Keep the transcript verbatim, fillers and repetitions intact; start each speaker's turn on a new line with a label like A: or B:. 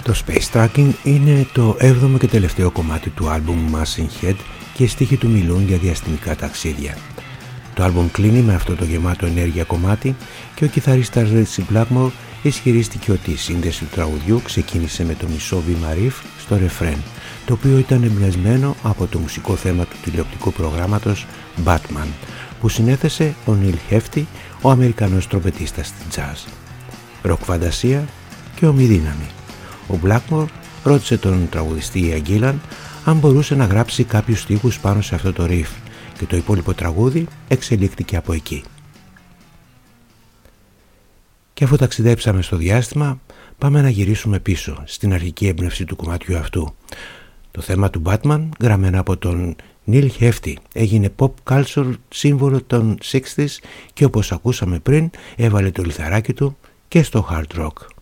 A: Το Space Tracking είναι το έβδομο και τελευταίο κομμάτι του άλμπουμ Machine Head και οι στίχοι του μιλούν για διαστημικά ταξίδια. Το άλμπουμ κλείνει με αυτό το γεμάτο ενέργεια κομμάτι και ο κιθαρίστας Ritchie Blackmore ισχυρίστηκε ότι η σύνδεση του τραγουδιού ξεκίνησε με το μισό βήμα riff στο ρεφρέν, το οποίο ήταν εμπνευσμένο από το μουσικό θέμα του τηλεοπτικού προγράμματος Batman, που συνέθεσε ο Neil Hefti, ο Αμερικανός τρομπετίστας στη jazz. Ροκ φαντασία και ομιδύναμη. Ο Blackmore ρώτησε τον τραγουδιστή Ian Gillan αν μπορούσε να γράψει κάποιους στίχους πάνω σε αυτό το riff και το υπόλοιπο τραγούδι εξελίχθηκε από εκεί. Και αφού ταξιδέψαμε στο διάστημα, πάμε να γυρίσουμε πίσω στην αρχική έμπνευση του κομματιού αυτού. Το θέμα του Batman, γραμμένο από τον Neil Hefti, έγινε pop culture σύμβολο των εξήντα και όπως ακούσαμε πριν έβαλε το λιθαράκι του και στο hard rock.